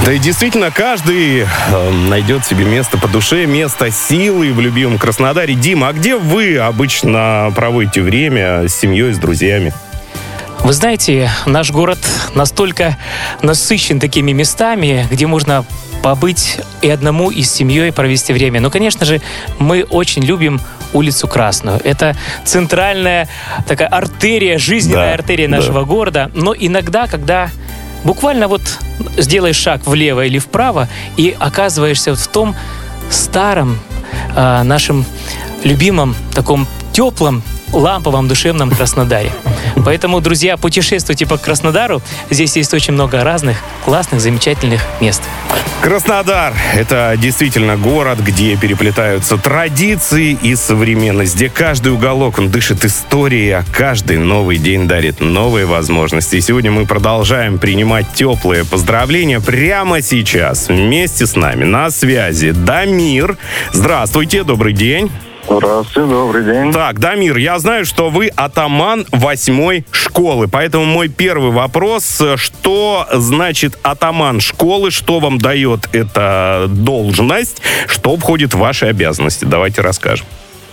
Да и действительно, каждый найдет себе место по душе, место силы в любимом Краснодаре. Дима, а где вы обычно проводите время с семьей, с друзьями? Вы знаете, наш город настолько насыщен такими местами, где можно побыть и одному, и с семьей провести время. Но, конечно же, мы очень любим улицу Красную. Это центральная такая артерия, жизненная артерия нашего города. Но иногда, когда буквально вот сделаешь шаг влево или вправо и оказываешься вот в том старом нашем любимом таком теплом, ламповом, душевном Краснодаре. Поэтому, друзья, путешествуйте по Краснодару. Здесь есть очень много разных классных, замечательных мест. Краснодар – это действительно город, где переплетаются традиции и современность, где каждый уголок, он дышит историей, а каждый новый день дарит новые возможности. И сегодня мы продолжаем принимать теплые поздравления прямо сейчас. Вместе с нами на связи Дамир. Здравствуйте, добрый день. Здравствуйте, добрый день. Так, Дамир, я знаю, что вы атаман 8-й школы, поэтому мой первый вопрос, что значит атаман школы, что вам дает эта должность, что входит в ваши обязанности? Давайте расскажем.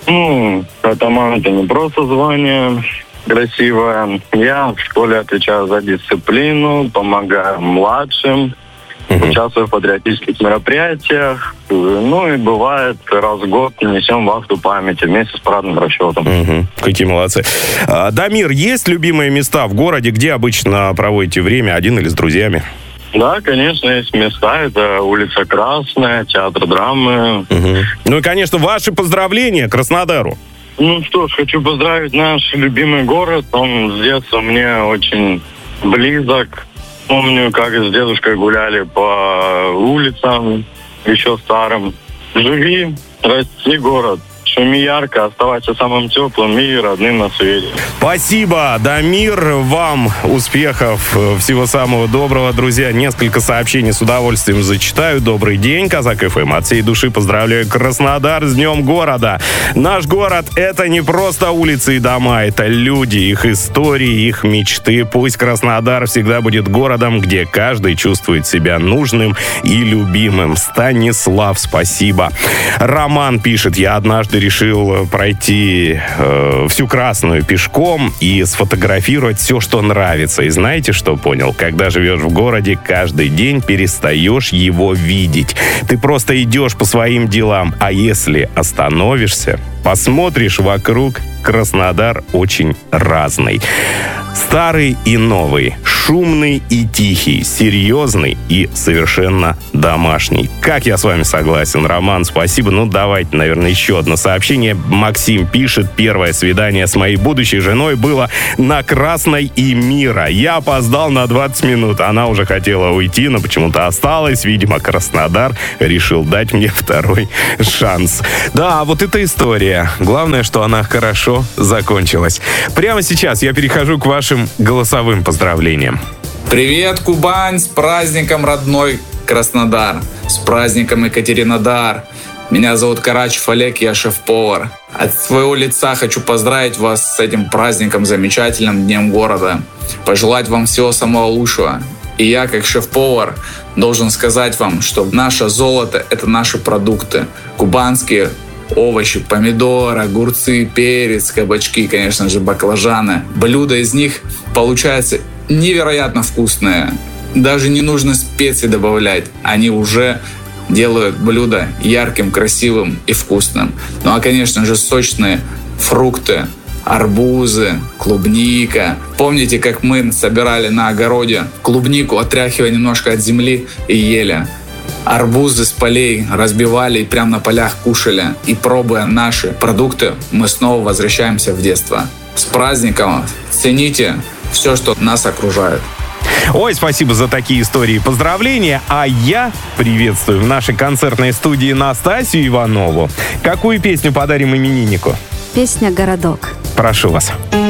Атаман — это не просто звание красивое. Я в школе отвечаю за дисциплину, помогаю младшим, участвую в патриотических мероприятиях. Ну и бывает, раз в год несем вахту памяти вместе с парадным расчетом. Какие молодцы. Дамир, есть любимые места в городе, где обычно проводите время, один или с друзьями? Да, конечно, есть места. Это улица Красная, театр драмы. Ну и, конечно, ваши поздравления Краснодару. Ну что ж, хочу поздравить наш любимый город. Он с детства мне очень близок. Помню, как с дедушкой гуляли по улицам, еще старым. Живи, расти, город. Шуми ярко, оставайся самым теплым и родным на свете. Спасибо, Дамир. Вам успехов, всего самого доброго. Друзья, несколько сообщений с удовольствием зачитаю. Добрый день, Казак ФМ. От всей души поздравляю Краснодар с Днем города. Наш город — это не просто улицы и дома, это люди, их истории, их мечты. Пусть Краснодар всегда будет городом, где каждый чувствует себя нужным и любимым. Станислав, спасибо. Роман пишет: я однажды решил пройти всю Красную пешком и сфотографировать все, что нравится. И знаете, что понял? Когда живешь в городе, каждый день перестаешь его видеть. Ты просто идешь по своим делам. А если остановишься, посмотришь вокруг, Краснодар очень разный. Старый и новый, шумный и тихий, серьезный и совершенно домашний. Как я с вами согласен, Роман, спасибо. Ну, давайте, наверное, еще одно сообщение. Максим пишет: первое свидание с моей будущей женой было на Красной и Мира. Я опоздал на 20 минут. Она уже хотела уйти, но почему-то осталась. Видимо, Краснодар решил дать мне второй шанс. Да, вот эта история. Главное, что она хорошо закончилась. Прямо сейчас я перехожу к вашим голосовым поздравлениям. Привет, Кубань! С праздником, родной Краснодар! С праздником, Екатеринодар! Меня зовут Карачев Олег, я шеф-повар. От своего лица хочу поздравить вас с этим праздником, замечательным Днем города. Пожелать вам всего самого лучшего. И я, как шеф-повар, должен сказать вам, что наше золото – это наши продукты. Кубанские овощи, помидоры, огурцы, перец, кабачки, конечно же, баклажаны. Блюда из них получаются невероятно вкусные. Даже не нужно специи добавлять. Они уже делают блюдо ярким, красивым и вкусным. Ну а, конечно же, сочные фрукты, арбузы, клубника. Помните, как мы собирали на огороде клубнику, отряхивая немножко от земли и ели? Арбузы с полей разбивали и прямо на полях кушали. И пробуя наши продукты, мы снова возвращаемся в детство. С праздником! Цените все, что нас окружает. Ой, спасибо за такие истории и поздравления. А я приветствую в нашей концертной студии Настасью Иванову. Какую песню подарим имениннику? Песня «Городок». Прошу вас.